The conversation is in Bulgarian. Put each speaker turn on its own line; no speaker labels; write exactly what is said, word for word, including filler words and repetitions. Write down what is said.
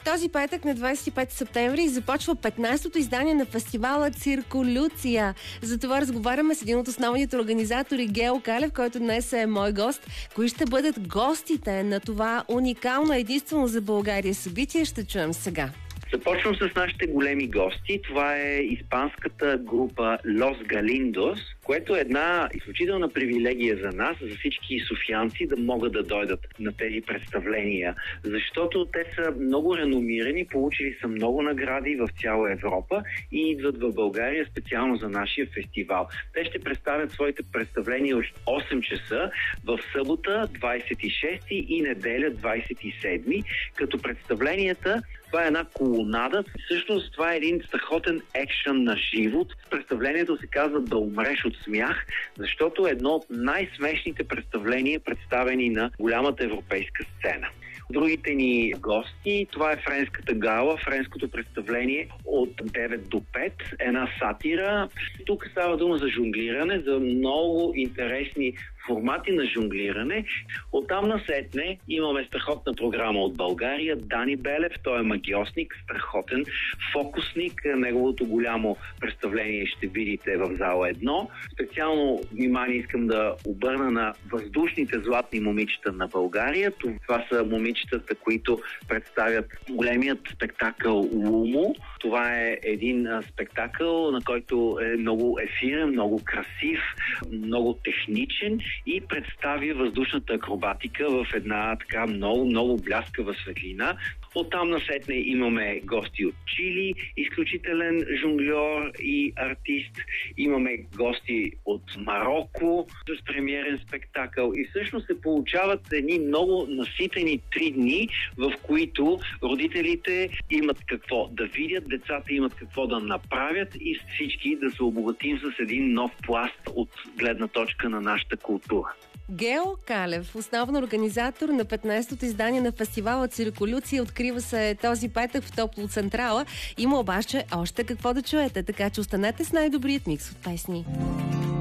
Този петък на двадесет и пети септември започва петнадесетото издание на фестивала Цирколюция. За това разговаряме с един от основните организатори Гео Калев, който днес е мой гост. Кои ще бъдат гостите на това уникално, единствено за България събитие, ще чуем сега.
Започвам с нашите големи гости. Това е испанската група Los Galindos, което е една изключителна привилегия за нас, за всички софиянци, да могат да дойдат на тези представления, защото те са много реномирани, получили са много награди в цяла Европа и идват в България специално за нашия фестивал. Те ще представят своите представления от осем часа в събота двадесет и шести и неделя двадесет и седми, като представленията това е една колонада. Всъщност това е един страхотен екшън на живот. Представлението се казва "Да умреш от смях", защото е едно от най-смешните представления, представени на голямата европейска сцена. Другите ни гости, това е френската гала, френското представление от девет до пет, една сатира. Тук става дума за жонглиране, за много интересни формати на жонглиране. Оттам насетне имаме страхотна програма от България. Дани Белев, той е магиосник, страхотен фокусник. Неговото голямо представление ще видите в зала едно. Специално внимание искам да обърна на въздушните златни момичета на България. Това са момичетата, които представят големият спектакъл Лумо. Това е един а, спектакъл, на който е много ефирен, много красив, много техничен и представя въздушната акробатика в една така много, много бляскава светлина. Оттам насетне имаме гости от Чили, изключителен жонгльор и артист. Имаме гости от Мароко с премиерен спектакъл. И всъщност се получават едни много наситени три дни, в които родителите имат какво да видят, децата имат какво да направят и всички да се обогатим с един нов пласт от гледна точка на нашата култура.
Гео Калев, основен организатор на петнадесетото издание на фестивала Цирколюция, открива се този петък в Топло Централа. Има обаче още какво да чуете, така че останете с най-добрият микс от песни.